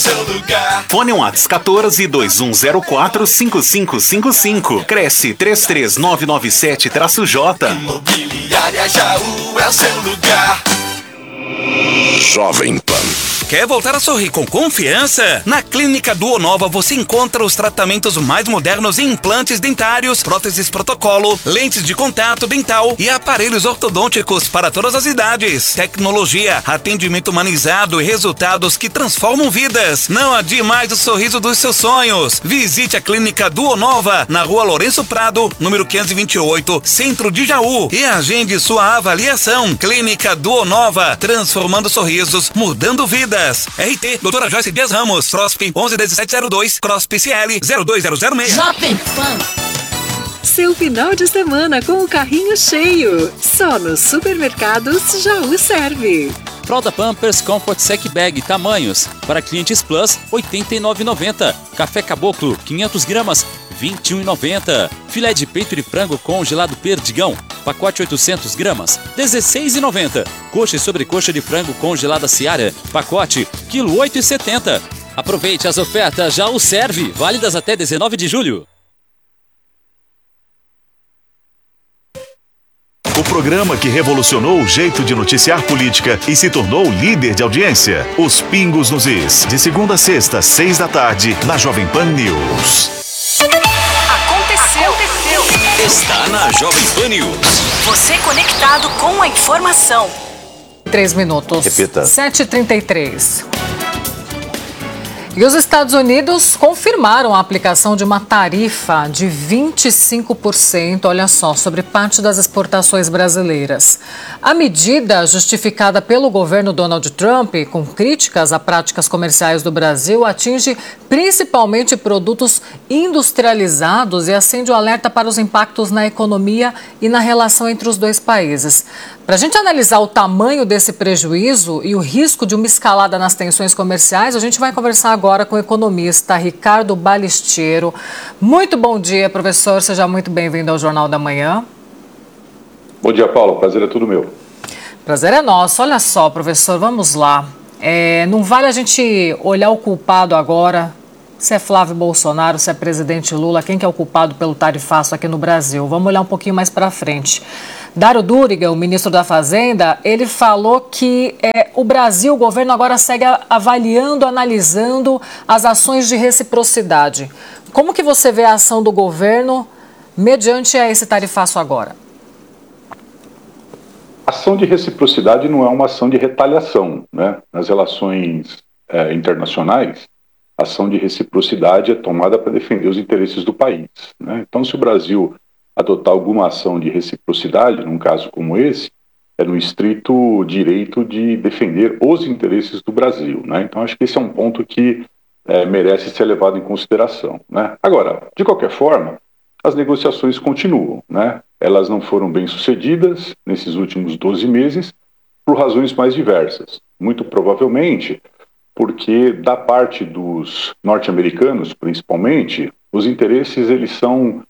Seu lugar. Fone Whats 14-2104-5555. Cresce 33997-J. Imobiliária Jaú é o seu lugar. Jovem Pan. Quer voltar a sorrir com confiança? Na Clínica Duonova você encontra os tratamentos mais modernos em implantes dentários, próteses protocolo, lentes de contato dental e aparelhos ortodônticos para todas as idades. Tecnologia, atendimento humanizado e resultados que transformam vidas. Não adie mais o sorriso dos seus sonhos. Visite a Clínica Duonova na Rua Lourenço Prado, número 528, Centro de Jaú, e agende sua avaliação. Clínica Duonova, transformando sorrisos, mudando vidas. RT, Doutora Joyce Dias Ramos, CROSP 111702, CROSP CL 02006. Jovem Pan. Seu final de semana com o carrinho cheio. Só nos supermercados Jaú serve. Fralda Pampers Comfort Sec Bag tamanhos. Para clientes Plus, R$ 89,90. Café Caboclo, 500 gramas, R$ 21,90. Filé de peito de frango congelado Perdigão, pacote 800 gramas, R$ 16,90. Coxa e sobrecoxa de frango congelada Seara, pacote, quilo 8,70. Aproveite as ofertas Jaú Serve, válidas até 19 de julho. O programa que revolucionou o jeito de noticiar política e se tornou líder de audiência. Os Pingos nos Is. De segunda a sexta, 6 da tarde, na Jovem Pan News. Aconteceu. Está na Jovem Pan News. Você conectado com a informação. 3 minutos. Repita. 7h33. E os Estados Unidos confirmaram a aplicação de uma tarifa de 25%, olha só, sobre parte das exportações brasileiras. A medida, justificada pelo governo Donald Trump, com críticas a práticas comerciais do Brasil, atinge principalmente produtos industrializados e acende o alerta para os impactos na economia e na relação entre os dois países. Para a gente analisar o tamanho desse prejuízo e o risco de uma escalada nas tensões comerciais, a gente vai conversar agora com o economista Ricardo Balistiero. Muito bom dia, professor. Seja muito bem-vindo ao Jornal da Manhã. Bom dia, Paulo. Prazer é tudo meu. Prazer é nosso. Olha só, professor, vamos lá. Não vale a gente olhar o culpado agora, se é Flávio Bolsonaro, se é presidente Lula, quem que é o culpado pelo tarifaço aqui no Brasil. Vamos olhar um pouquinho mais para frente. Dário Duriga, o ministro da Fazenda, ele falou que o Brasil, o governo agora segue avaliando, analisando as ações de reciprocidade. Como que você vê a ação do governo mediante esse tarifaço agora? Ação de reciprocidade não é uma ação de retaliação, né? Nas relações internacionais, a ação de reciprocidade é tomada para defender os interesses do país, né? Então, se o Brasil adotar alguma ação de reciprocidade, num caso como esse, é no estrito direito de defender os interesses do Brasil, né? Então, acho que esse é um ponto que merece ser levado em consideração, né? Agora, de qualquer forma, as negociações continuam, né? Elas não foram bem sucedidas nesses últimos 12 meses por razões mais diversas. Muito provavelmente porque, da parte dos norte-americanos, principalmente, os interesses eles são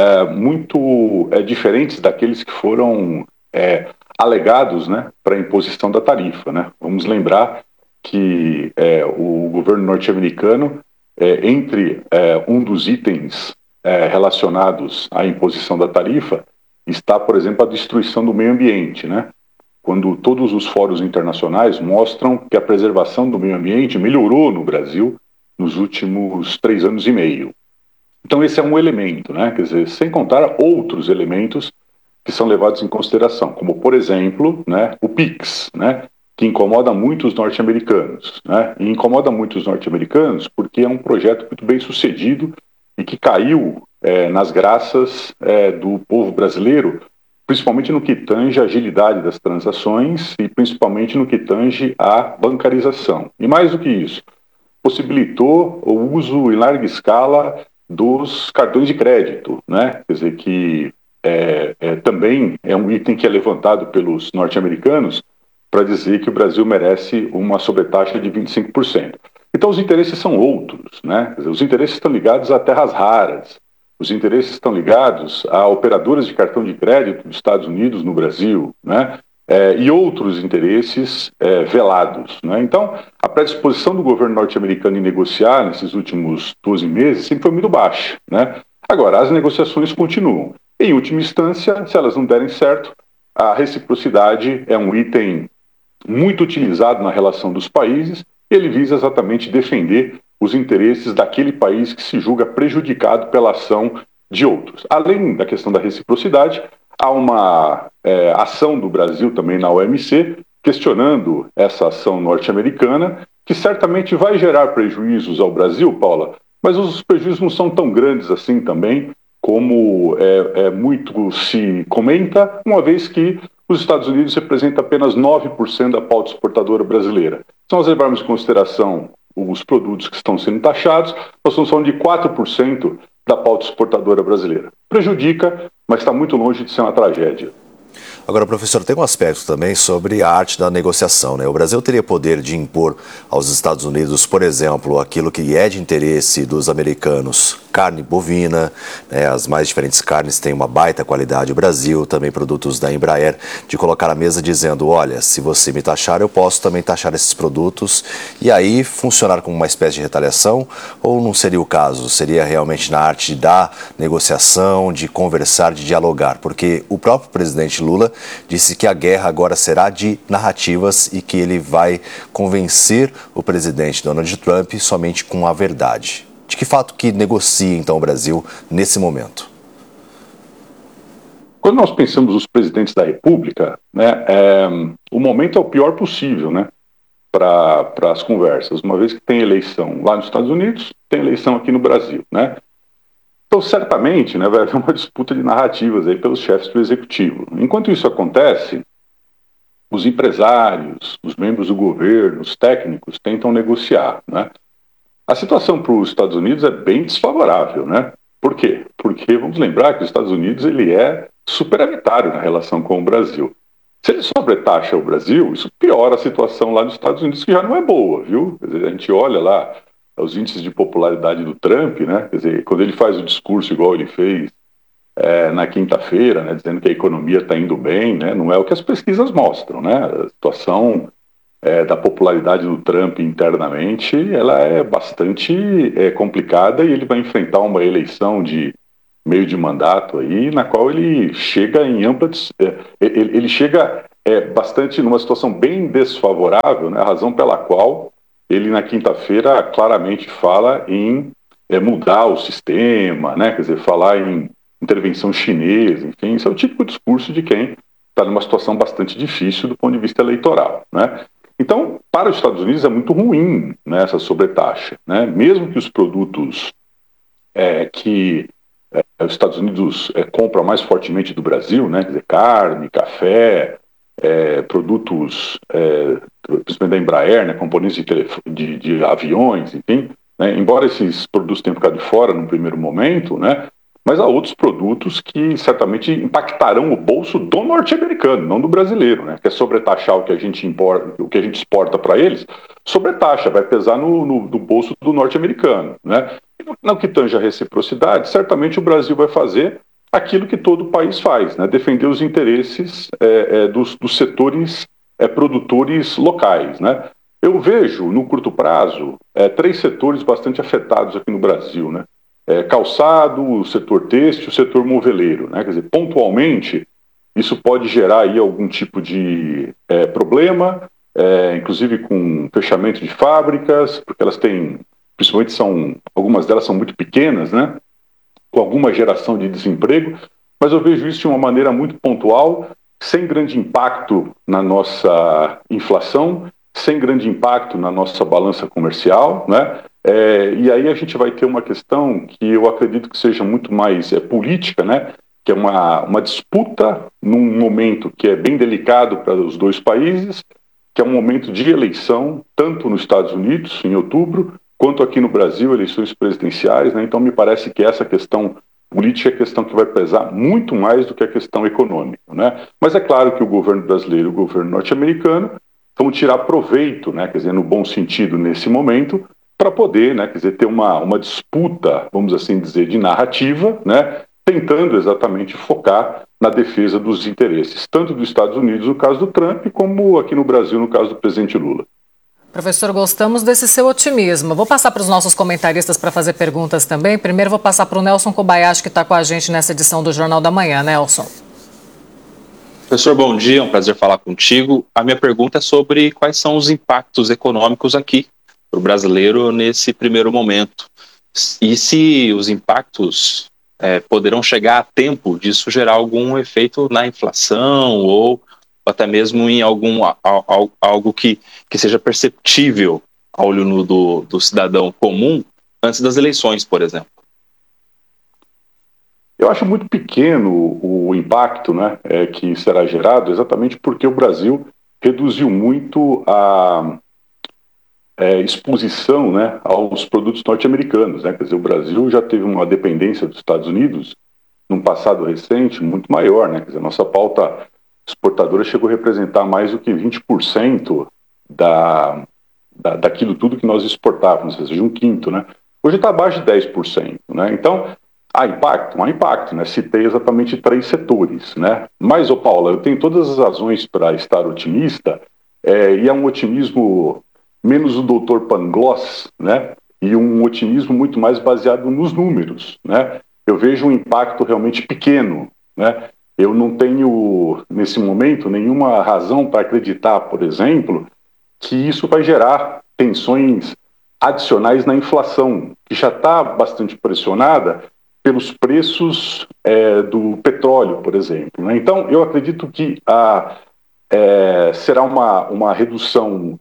muito diferentes daqueles que foram alegados, né, para a imposição da tarifa, né? Vamos lembrar que o governo norte-americano, entre um dos itens relacionados à imposição da tarifa, está, por exemplo, a destruição do meio ambiente, né? Quando todos os fóruns internacionais mostram que a preservação do meio ambiente melhorou no Brasil nos últimos 3 anos e meio. Então esse é um elemento, né? Quer dizer, sem contar outros elementos que são levados em consideração, como, por exemplo, né, o PIX, né, que incomoda muito os norte-americanos, né? E incomoda muito os norte-americanos porque é um projeto muito bem sucedido e que caiu nas graças do povo brasileiro, principalmente no que tange a agilidade das transações e principalmente no que tange a bancarização. E mais do que isso, possibilitou o uso em larga escala dos cartões de crédito, né? Quer dizer que também é um item que é levantado pelos norte-americanos para dizer que o Brasil merece uma sobretaxa de 25%. Então os interesses são outros, né? Quer dizer, os interesses estão ligados a terras raras, os interesses estão ligados a operadoras de cartão de crédito dos Estados Unidos no Brasil, né? e outros interesses velados, né? Então, a predisposição do governo norte-americano em negociar nesses últimos 12 meses sempre foi muito baixa, né? Agora, as negociações continuam. Em última instância, se elas não derem certo, a reciprocidade é um item muito utilizado na relação dos países. Ele visa exatamente defender os interesses daquele país que se julga prejudicado pela ação de outros. Além da questão da reciprocidade, há uma ação do Brasil também na OMC, questionando essa ação norte-americana, que certamente vai gerar prejuízos ao Brasil, Paula, mas os prejuízos não são tão grandes assim também, como muito se comenta, uma vez que os Estados Unidos representam apenas 9% da pauta exportadora brasileira. Se nós levarmos em consideração os produtos que estão sendo taxados, nós estamos falando de 4% da pauta exportadora brasileira. Prejudica, mas está muito longe de ser uma tragédia. Agora, professor, tem um aspecto também sobre a arte da negociação, né? O Brasil teria poder de impor aos Estados Unidos, por exemplo, aquilo que é de interesse dos americanos, carne bovina, né? As mais diferentes carnes têm uma baita qualidade. O Brasil, também produtos da Embraer, de colocar à mesa dizendo, olha, se você me taxar, eu posso também taxar esses produtos, e aí funcionar como uma espécie de retaliação, ou não seria o caso? Seria realmente na arte da negociação, de conversar, de dialogar? Porque o próprio presidente Lula disse que a guerra agora será de narrativas e que ele vai convencer o presidente Donald Trump somente com a verdade. De que fato que negocia, então, o Brasil nesse momento? Quando nós pensamos nos presidentes da República, né, o momento é o pior possível, né, para as conversas, uma vez que tem eleição lá nos Estados Unidos, tem eleição aqui no Brasil, né? Então, certamente, né, vai haver uma disputa de narrativas aí pelos chefes do executivo. Enquanto isso acontece, os empresários, os membros do governo, os técnicos tentam negociar, né? A situação para os Estados Unidos é bem desfavorável, né? Por quê? Porque vamos lembrar que os Estados Unidos ele é superavitário na relação com o Brasil. Se ele sobretaxa o Brasil, isso piora a situação lá nos Estados Unidos, que já não é boa, viu? Quer dizer, a gente olha lá os índices de popularidade do Trump, né? Quer dizer, quando ele faz o discurso igual ele fez na quinta-feira, né, dizendo que a economia está indo bem, né? Não é o que as pesquisas mostram, né? A situação da popularidade do Trump internamente, ela é bastante complicada, e ele vai enfrentar uma eleição de meio de mandato aí, na qual ele chega em ampla... ele chega bastante numa situação bem desfavorável, né? A razão pela qual ele na quinta-feira claramente fala em mudar o sistema, né? Quer dizer, falar em intervenção chinesa, enfim, isso é o típico discurso de quem está numa situação bastante difícil do ponto de vista eleitoral, né? Então, para os Estados Unidos é muito ruim, né, essa sobretaxa, né? Mesmo que os produtos que os Estados Unidos compram mais fortemente do Brasil, né? Quer dizer, carne, café, produtos, principalmente da Embraer, né, componentes de aviões, enfim, né, embora esses produtos tenham ficado de fora no primeiro momento, né, mas há outros produtos que certamente impactarão o bolso do norte-americano, não do brasileiro, né, que é sobretaxar o que a gente importa, o que a gente exporta para eles, sobretaxa, vai pesar no bolso do norte-americano, né. E no que tange a reciprocidade, certamente o Brasil vai fazer aquilo que todo país faz, né? Defender os interesses dos setores produtores locais, né? Eu vejo, no curto prazo, 3 setores bastante afetados aqui no Brasil, né? Calçado, o setor têxtil, o setor moveleiro, né? Quer dizer, pontualmente, isso pode gerar aí algum tipo de problema, inclusive com fechamento de fábricas, porque elas têm, principalmente algumas delas são muito pequenas, né? Com alguma geração de desemprego, mas eu vejo isso de uma maneira muito pontual, sem grande impacto na nossa inflação, sem grande impacto na nossa balança comercial, né? E aí a gente vai ter uma questão que eu acredito que seja muito mais política, né? Que é uma disputa num momento que é bem delicado para os dois países, que é um momento de eleição, tanto nos Estados Unidos, em outubro, quanto aqui no Brasil, eleições presidenciais, né? Então me parece que essa questão política é a questão que vai pesar muito mais do que a questão econômica, né? Mas é claro que o governo brasileiro e o governo norte-americano vão tirar proveito, né? Quer dizer, no bom sentido nesse momento, para poder, né? Quer dizer, ter uma disputa, vamos assim dizer, de narrativa, né? Tentando exatamente focar na defesa dos interesses, tanto dos Estados Unidos, no caso do Trump, como aqui no Brasil, no caso do presidente Lula. Professor, gostamos desse seu otimismo. Vou passar para os nossos comentaristas para fazer perguntas também. Primeiro vou passar para o Nelson Kobayashi, que está com a gente nessa edição do Jornal da Manhã. Nelson. Professor, bom dia, é um prazer falar contigo. A minha pergunta é sobre quais são os impactos econômicos aqui para o brasileiro nesse primeiro momento. E se os impactos poderão chegar a tempo disso gerar algum efeito na inflação ou até mesmo em algo que seja perceptível ao olho nu do cidadão comum antes das eleições, por exemplo. Eu acho muito pequeno o impacto, né, que será gerado, exatamente porque o Brasil reduziu muito a exposição, né, aos produtos norte-americanos, né? Quer dizer, o Brasil já teve uma dependência dos Estados Unidos num passado recente muito maior, né? Quer dizer, a nossa pauta exportadora chegou a representar mais do que 20% daquilo tudo que nós exportávamos, ou seja, um quinto, né? Hoje está abaixo de 10%, né? Então, há impacto, né? Citei exatamente 3 setores, né? Mas, Paula, eu tenho todas as razões para estar otimista, e é um otimismo menos o doutor Pangloss, né? E um otimismo muito mais baseado nos números, né? Eu vejo um impacto realmente pequeno, né? Eu não tenho, nesse momento, nenhuma razão para acreditar, por exemplo, que isso vai gerar tensões adicionais na inflação, que já está bastante pressionada pelos preços do petróleo, por exemplo, né? Então, eu acredito que será uma redução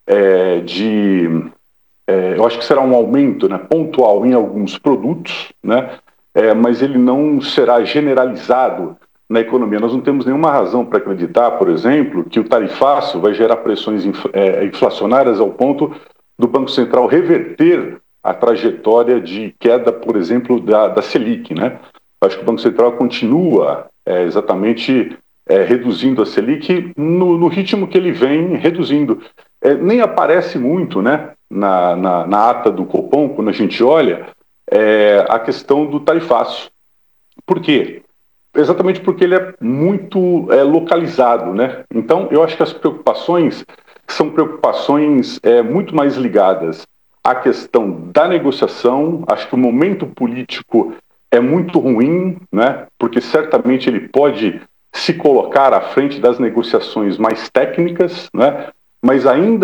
eu acho que será um aumento, né, pontual em alguns produtos, né, mas ele não será generalizado na economia. Nós não temos nenhuma razão para acreditar, por exemplo, que o tarifaço vai gerar pressões inflacionárias ao ponto do Banco Central reverter a trajetória de queda, por exemplo, da Selic, né? Acho que o Banco Central continua exatamente reduzindo a Selic no ritmo que ele vem reduzindo. Nem aparece muito, né, na ata do Copom, quando a gente olha, a questão do tarifaço. Por quê? Exatamente porque ele é muito localizado, né? Então, eu acho que as preocupações são preocupações muito mais ligadas à questão da negociação. Acho que o momento político é muito ruim, né? Porque certamente ele pode se colocar à frente das negociações mais técnicas, né? Mas ainda